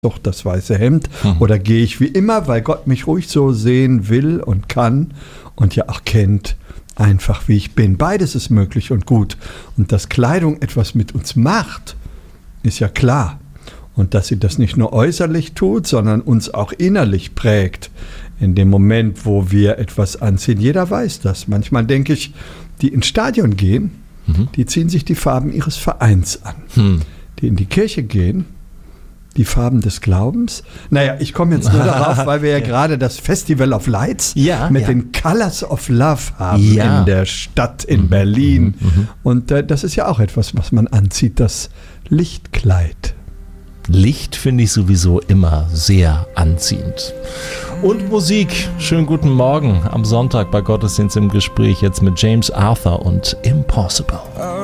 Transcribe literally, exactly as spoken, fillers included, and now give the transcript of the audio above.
doch das weiße Hemd Mhm. oder gehe ich wie immer, weil Gott mich ruhig so sehen will und kann und ja auch kennt, einfach wie ich bin. Beides ist möglich und gut. Und dass Kleidung etwas mit uns macht, ist ja klar. Und dass sie das nicht nur äußerlich tut, sondern uns auch innerlich prägt. In dem Moment, wo wir etwas anziehen. Jeder weiß das. Manchmal denke ich, die ins Stadion gehen, Mhm. die ziehen sich die Farben ihres Vereins an. Hm. Die in die Kirche gehen, die Farben des Glaubens. Naja, ich komme jetzt nur darauf, weil wir ja, Ja. gerade das Festival of Lights Ja, mit ja. den Colors of Love haben Ja. in der Stadt in Berlin. Und äh, das ist ja auch etwas, was man anzieht, das Lichtkleid. Licht finde ich sowieso immer sehr anziehend. Und Musik. Schönen guten Morgen am Sonntag bei Gottesdienst im Gespräch. Jetzt mit James Arthur und Impossible. I